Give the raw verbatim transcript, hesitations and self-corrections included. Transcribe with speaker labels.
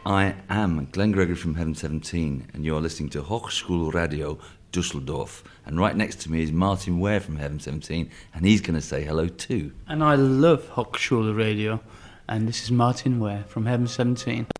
Speaker 1: I am Glenn Gregory from Heaven seventeen, and you're listening to Hochschulradio Dusseldorf. And right next to me is Martin Ware from Heaven seventeen, and he's going to say hello too.
Speaker 2: And I love Hochschulradio, and this is Martin Ware from Heaven seventeen.